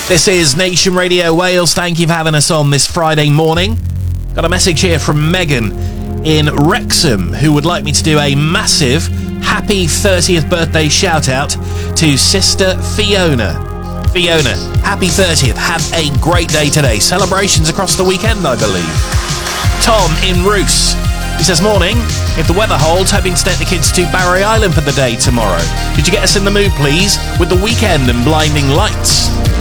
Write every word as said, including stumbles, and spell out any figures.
This is Nation Radio Wales. Thank you for having us on this Friday morning. Got a message here from Megan in Wrexham, who would like me to do a massive happy thirtieth birthday shout out to Sister Fiona. Fiona, happy thirtieth. Have a great day today. Celebrations across the weekend, I believe. Tom in Roos. He says, morning. If the weather holds, hoping to take the kids to Barry Island for the day tomorrow. Could you get us in the mood, please, with The Weekend and Blinding Lights?